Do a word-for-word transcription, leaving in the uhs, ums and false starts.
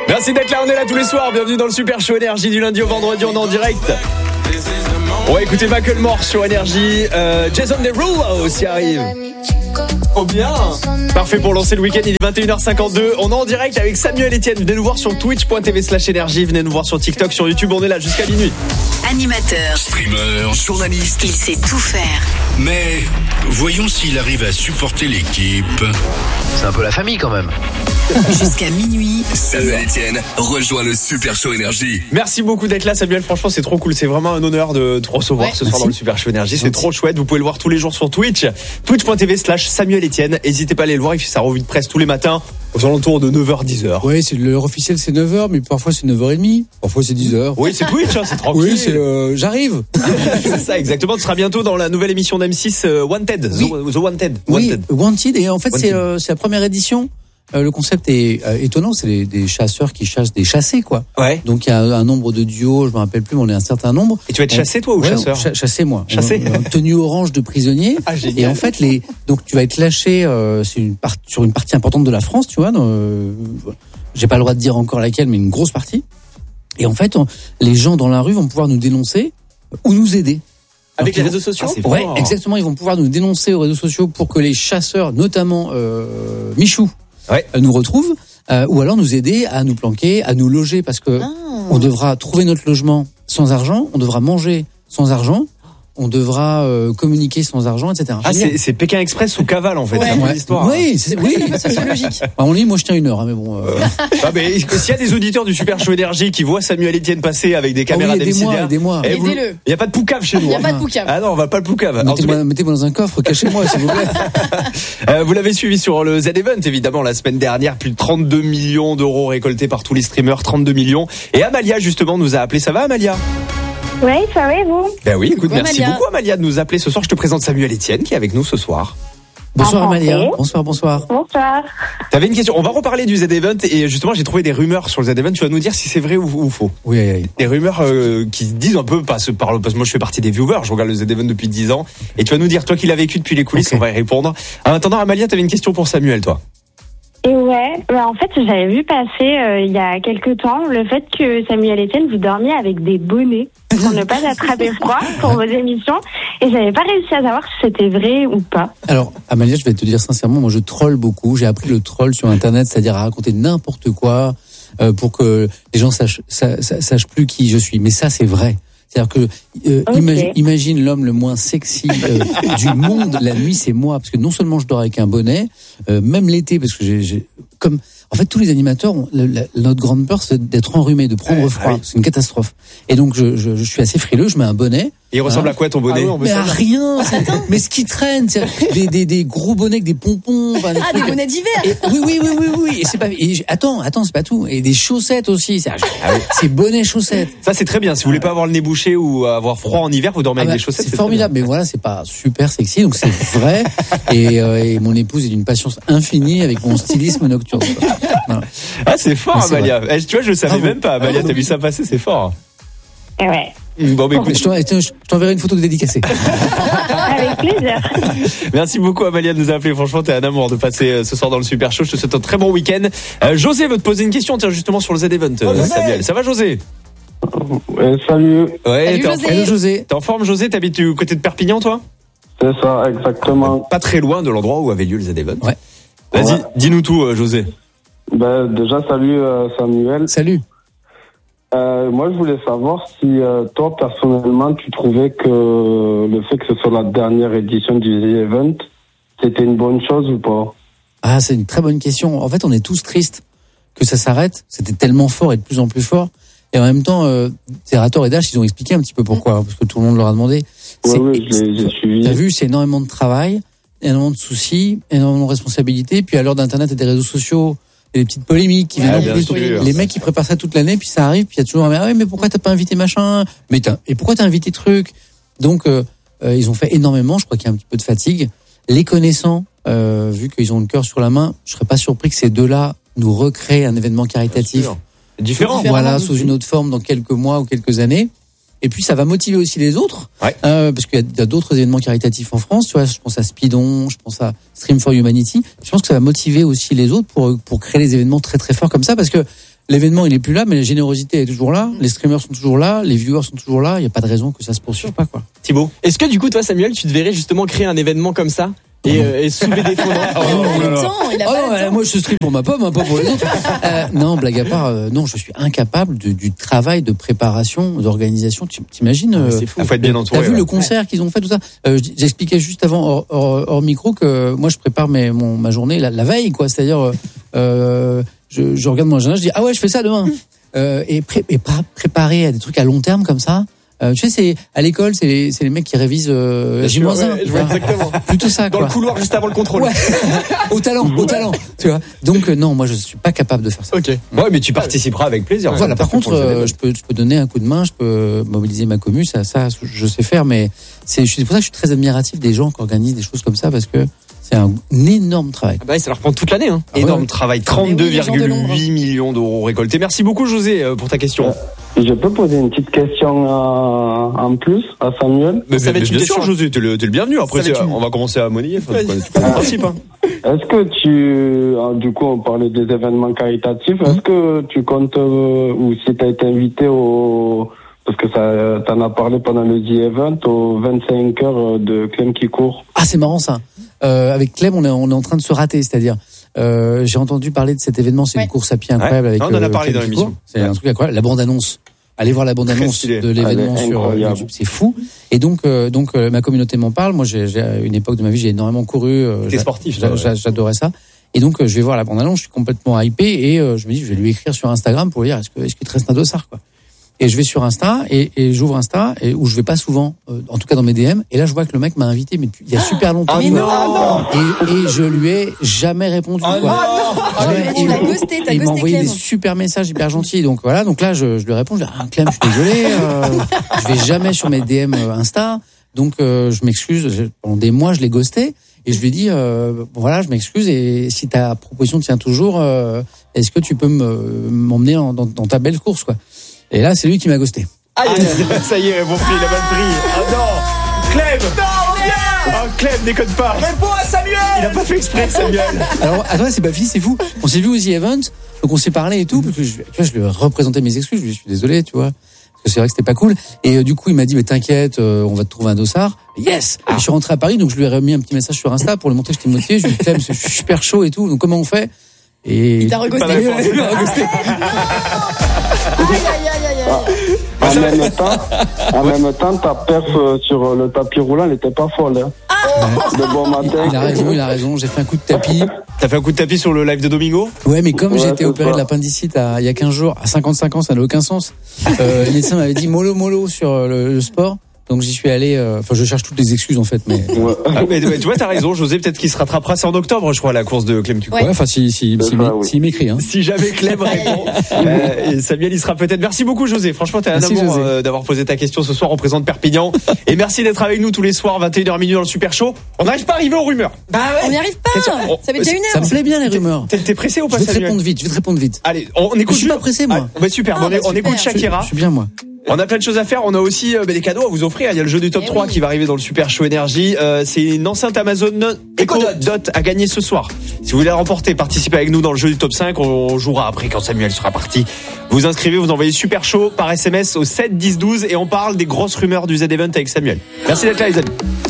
Merci d'être là, on est là tous les soirs. Bienvenue dans le Super Show Énergie du lundi au vendredi, on est en direct. On va écouter Macklemore sur Énergie. Euh, Jason Derulo aussi arrive. Oh bien. Parfait pour lancer le week-end, il est vingt et une heures cinquante-deux. On est en direct avec Samuel Etienne. Venez nous voir sur twitch.tv slash énergie. Venez nous voir sur TikTok, sur YouTube. On est là jusqu'à minuit. Animateur, streamer, journaliste, il sait tout faire. Mais voyons s'il arrive à supporter l'équipe. C'est un peu la famille quand même. Jusqu'à minuit. Samuel Etienne rejoint le Super Show Énergie. Merci beaucoup d'être là, Samuel. Franchement, c'est trop cool. C'est vraiment un honneur de te recevoir ouais, ce soir merci. Dans le Super Show Énergie. C'est merci. Trop chouette. Vous pouvez le voir tous les jours sur Twitch. Twitch.tv slash Samuel Etienne. N'hésitez pas à aller le voir. Il fait sa revue de presse tous les matins aux alentours de neuf heures dix heures. Oui, c'est l'heure officielle, c'est neuf heures, mais parfois c'est neuf heures trente. Parfois c'est dix heures. Oui, c'est Twitch, hein, c'est tranquille. Oui, c'est euh, j'arrive. C'est ça, exactement. Tu seras bientôt dans la nouvelle émission d'M six euh, Wanted. Oui. The, The Wanted. Oui, Wanted. Wanted. Et en fait, Wanted. c'est, euh, c'est la première édition. Euh, le concept est euh, étonnant, c'est les, des chasseurs qui chassent des chassés, quoi. Ouais. Donc il y a un nombre de duos, je me rappelle plus, mais on est un certain nombre. Et tu vas être chassé, toi, ou ouais, chasseur? Ch- Chassé, moi. Chassé. En tenue orange de prisonnier. Ah, génial. Et en fait, les, donc tu vas être lâché euh, c'est une part, sur une partie importante de la France, tu vois. Dans, euh, j'ai pas le droit de dire encore laquelle, mais une grosse partie. Et en fait, on, les gens dans la rue vont pouvoir nous dénoncer ou nous aider. Avec les vont, réseaux sociaux. Ah, ouais, fort. Exactement. Ils vont pouvoir nous dénoncer aux réseaux sociaux pour que les chasseurs, notamment euh, Michou, ouais. nous retrouvent, euh, ou alors nous aider à nous planquer, à nous loger, parce que ah. on devra trouver notre logement sans argent, on devra manger sans argent, on devra euh, communiquer sans argent, et cetera. Ah, c'est, c'est Pékin Express ou Cavale, en fait, ouais. c'est un peu l'histoire. Oui, c'est, oui, c'est logique. Bah, on lit, moi je tiens une heure, hein, mais bon. Euh... ah, mais s'il y a des auditeurs du Super Show Énergie qui voient Samuel Etienne passer avec des caméras oh oui, d'M C D R, aidez-moi, eh, aidez-le. Il n'y a pas de poucave chez nous. Il n'y a pas de poucave. Ah non, on va pas le poucave. Mettez-moi, cas... mettez-moi dans un coffre, cachez-moi, s'il vous plaît. euh, vous l'avez suivi sur le Z-Event, évidemment, la semaine dernière, plus de trente-deux millions d'euros récoltés par tous les streamers, trente-deux millions. Et Amalia, justement, nous a appelé. Ça va, Amalia? Oui, ça va et vous? Ben oui, écoute, Coucou, merci Amalia. beaucoup Amalia de nous appeler ce soir. Je te présente Samuel Etienne qui est avec nous ce soir. Bonsoir Amalia. Bonsoir, bonsoir. Bonsoir. T'avais une question. On va reparler du Z-Event et justement j'ai trouvé des rumeurs sur le Z-Event. Tu vas nous dire si c'est vrai ou, ou faux. Oui, oui, oui. Des rumeurs euh, qui disent un peu, parce, par, parce que moi je fais partie des viewers, je regarde le Z-Event depuis dix ans. Et tu vas nous dire, toi qui l'as vécu depuis les coulisses, okay. On va y répondre. En attendant, Amalia, t'avais une question pour Samuel, toi. Et ouais, bah en fait j'avais vu passer euh, il y a quelques temps le fait que Samuel Etienne vous dormiez avec des bonnets pour ne pas attraper froid pour vos émissions et j'avais pas réussi à savoir si c'était vrai ou pas. Alors Amalia, je vais te dire sincèrement, moi je troll beaucoup, j'ai appris le troll sur internet, c'est-à-dire à raconter n'importe quoi euh, pour que les gens sachent, sachent, sachent plus qui je suis, mais ça c'est vrai. C'est-à-dire que euh, okay. imagine, imagine l'homme le moins sexy euh, du monde la nuit, c'est moi, parce que non seulement je dors avec un bonnet, euh, même l'été, parce que j'ai, j'ai comme en fait tous les animateurs, ont, la, la, notre grande peur c'est d'être enrhumé, de prendre ouais, froid, oui. C'est une catastrophe. Et donc je, je, je suis assez frileux, je mets un bonnet. Et il ressemble hein. à quoi ton bonnet? Ah oui, mais à rien, mais ce qui traîne, c'est des, des, des gros bonnets avec des pompons. Enfin, des ah, trucs. Des bonnets d'hiver. Et, oui, oui, oui, oui, oui. Et c'est pas. Et attends, attends, c'est pas tout. Et des chaussettes aussi. C'est, ah oui. C'est bonnet chaussettes. Ça c'est très bien. Si vous voulez pas avoir le nez bouché ou avoir froid en hiver, vous dormez ah avec bah, des chaussettes. C'est, c'est formidable, mais voilà, c'est pas super sexy, donc c'est vrai. et, euh, et mon épouse est d'une patience infinie avec mon stylisme nocturne. Voilà. Ah, c'est fort, mais Amalia. C'est tu vois, je le savais ah, même pas. Amalia, t'as vu ça passer, c'est fort. Ouais. Bon, mais écoute, je t'enverrai une photo de dédicacée. Avec plaisir. Merci beaucoup Amalia de nous appeler. Franchement, t'es un amour de passer ce soir dans le Super Show. Je te souhaite un très bon week-end. Euh, José veut te poser une question, tiens, justement sur le Z-Event. Oh, euh, Samuel, ça va José? Ouais, salut. Ouais, salut, t'es, José. En forme, José. T'es en forme José? T'habites du côté de Perpignan toi? C'est ça, exactement. Pas très loin de l'endroit où avait lieu le Z-Event. Ouais. Vas-y, ouais. Dis-nous tout euh, José. Ben, déjà, salut euh, Samuel. Salut. Euh, moi, je voulais savoir si euh, toi, personnellement, tu trouvais que le fait que ce soit la dernière édition du The Event, c'était une bonne chose ou pas? Ah, c'est une très bonne question. En fait, on est tous tristes que ça s'arrête. C'était tellement fort et de plus en plus fort. Et en même temps, euh, Terrator et Dash, ils ont expliqué un petit peu pourquoi, parce que tout le monde leur a demandé. Oui, oui, je l'ai, j'ai suivi. T'as vu, c'est énormément de travail, énormément de soucis, énormément de responsabilités. Puis à l'heure d'Internet et des réseaux sociaux, il y a des petites polémiques qui ouais, viennent. Bien sûr. Les mecs qui préparent ça toute l'année, puis ça arrive, puis il y a toujours un mec, ah oui, mais pourquoi t'as pas invité machin? Mais t'as, et pourquoi t'as invité truc? Donc, euh, euh, ils ont fait énormément. Je crois qu'il y a un petit peu de fatigue. Les connaissant, euh, vu qu'ils ont le cœur sur la main, je serais pas surpris que ces deux-là nous recréent un événement caritatif. Différent. Voilà, sous une autre forme dans quelques mois ou quelques années. Et puis ça va motiver aussi les autres, ouais. euh, parce qu'il y a, il y a d'autres événements caritatifs en France. Tu vois, je pense à Speedon, je pense à Stream for Humanity. Je pense que ça va motiver aussi les autres pour pour créer des événements très très forts comme ça, parce que l'événement il est plus là, mais la générosité est toujours là, les streamers sont toujours là, les viewers sont toujours là. Il y a pas de raison que ça se poursuive pas, quoi. Thibaut, est-ce que du coup toi Samuel, tu devrais justement créer un événement comme ça et, euh, et soulever des fonds? Il a pas le temps, il a Oh pas non, le temps. moi je stream pour ma pomme, hein, pas pour les autres. Euh, non, blague à part, euh, non, je suis incapable de, du travail de préparation, d'organisation. Tu t'imagines euh, C'est fou. Il faut être bien entouré. T'as vu ouais. le concert qu'ils ont fait, tout ça. Euh, J'expliquais juste avant hors, hors, hors micro que moi je prépare mes, mon, ma journée la, la veille, quoi. C'est-à-dire, euh, je, je regarde mon agenda, je dis ah ouais, je fais ça demain. Euh, et, pré, et pas préparer à des trucs à long terme comme ça. Euh, tu sais, c'est à l'école, c'est les, c'est les mecs qui révisent euh, J moins un. Ouais, je vois exactement. Plutôt ça, Dans quoi. le couloir juste avant le contrôle. Ouais. Au talent, au talent. Tu vois. Donc euh, non, moi je suis pas capable de faire ça. Ok. Ouais, mais tu participeras avec plaisir. Voilà. Par T'as fait contre, pour le euh, événement. je peux, je peux donner un coup de main, je peux mobiliser ma commu, ça, ça, je sais faire. Mais c'est, c'est pour ça que je suis très admiratif des gens qui organisent des choses comme ça parce que c'est un, un énorme travail. Ah bah, ça leur prend toute l'année. Hein. Énorme ouais. travail, Mais trente-deux oui, les gens de virgule l'ombre. huit millions d'euros récoltés. Merci beaucoup José euh, pour ta question. Je peux poser une petite question euh, en plus à Samuel? Mais, Ça va mais être une bien sûr question. José, t'es le, t'es le bienvenu. Après, Ça va c'est- être une- on va commencer à monnayer. Enfin, tu connais tu connais le principe. Hein. Est-ce que tu, ah, du coup, on parlait des événements caritatifs, est-ce que tu comptes, euh, ou si tu as été invité au, parce que ça, t'en as parlé pendant le The Event, aux vingt-cinq heures de Clem qui court? Ah, c'est marrant ça. Euh, avec Clem, on est, on est en train de se rater, c'est-à-dire. Euh, j'ai entendu parler de cet événement, c'est Ouais. une course à pied incroyable Ouais. avec. On en a euh, parlé Clem dans qui l'émission. court. C'est un truc incroyable. La bande-annonce. Allez voir la bande-annonce stylé. de l'événement Elle est sur euh, incroyable. YouTube, c'est fou. Et donc, euh, donc euh, ma communauté m'en parle. Moi, j'ai, j'ai à une époque de ma vie, j'ai énormément couru. Euh, T'es j'a- sportif, j'a- toi, ouais. j'a- J'adorais ça. Et donc, euh, je vais voir la bande-annonce. Je suis complètement hypé et euh, je me dis, je vais lui écrire sur Instagram pour lui dire, est-ce que, est-ce qu'il te reste un dossard, quoi. Et je vais sur Insta et, et j'ouvre Insta et où je vais pas souvent, euh, en tout cas dans mes D M. Et là, je vois que le mec m'a invité, mais depuis, il y a super longtemps. mais tu non. vois. et, et je lui ai jamais répondu. quoi. Jamais. mais tu Et l'as il- ghosté, t'as il m'a ghosté envoyé Clem. des super messages hyper gentils. Donc voilà. Donc là, je, je lui réponds. Je dis, ah, Clem, je suis désolé. Euh, je vais jamais sur mes D M euh, Insta. Donc euh, je m'excuse. Je- Pendant des mois, je l'ai ghosté. Et je lui ai dit, euh, bon, voilà, je m'excuse. Et si ta proposition tient toujours, euh, est-ce que tu peux me, m'emmener en- dans, dans ta belle course, quoi. Et là, c'est lui qui m'a ghosté. Ah, ça y est, bon prix, il a mal pris. Ah non, Clem. Non, viens. Oh, Clem, déconne pas. Réponds à Samuel. Il a pas fait exprès, Samuel. Alors, attends, c'est pas fini, c'est fou. On s'est vu au The Event, donc on s'est parlé et tout, parce que je, tu vois, je lui ai représenté mes excuses, je lui ai dit, je suis désolé, tu vois, parce que c'est vrai que c'était pas cool. Et euh, du coup, il m'a dit, mais t'inquiète, euh, on va te trouver un dossard. Yes! Et je suis rentré à Paris, donc je lui ai remis un petit message sur Insta pour lui montrer que j'étais motivé. Je lui ai dit, Clem, je suis super chaud et tout, donc comment on fait? Et Il t'a reghosté. Pas d'accord. Il m'a reghosté. Aïe, aïe, aïe, aïe, aïe. En même temps, en même temps, ta perf euh, sur le tapis roulant, elle était pas folle, hein. De bon matin. Il a raison, il a raison. J'ai fait un coup de tapis. T'as fait un coup de tapis sur le live de Domingo? Ouais, mais comme Ouais, j'ai été c'est opéré ça. de l'appendicite à- il y a quinze jours, à cinquante-cinq ans, ça n'a aucun sens. Euh, le médecin m'avait dit mollo mollo sur euh, le, le sport. Donc j'y suis allé. euh, Enfin, je cherche toutes les excuses en fait, mais. Ouais. Ah, mais, mais tu vois, t'as raison, José, peut-être qu'il se rattrapera. C'est en octobre, je crois, la course de Clem Cucco. Ouais. Ouais, enfin, si, si, C'est si, ça, oui. s'il m'écrit, hein. Si jamais Clem répond, euh, et Samuel il sera peut-être. Merci beaucoup José. Franchement, t'es un Merci, amour José. euh, d'avoir posé ta question ce soir. On présente Perpignan. Et merci d'être avec nous tous les soirs, vingt et une heures minuit dans le Super Show. On n'arrive pas à arriver aux rumeurs. Bah On ouais. n'y arrive pas. Question- on- Ça fait déjà une Ça heure. me plaît bien les rumeurs. T'es, t'es pressé ou Je pas, vais te Samuel? répondre vite. Je vais te répondre vite. Allez, on, on écoute. Je suis pas pressé, moi. Ah, bah super. Ah, on, est- bah, on super. écoute Shakira. Je suis bien moi. On a plein de choses à faire. On a aussi euh, bah, des cadeaux à vous offrir. Il y a le jeu du top Eh trois oui. qui va arriver dans le Super Show Énergie. Euh, c'est une enceinte Amazon Echo Dot à gagner ce soir. Si vous voulez la remporter, participez avec nous dans le jeu du top cinq. On jouera après quand Samuel sera parti. Vous inscrivez, vous envoyez Super Show par S M S au sept dix douze et on parle des grosses rumeurs du Z Event avec Samuel. Merci d'être là les amis.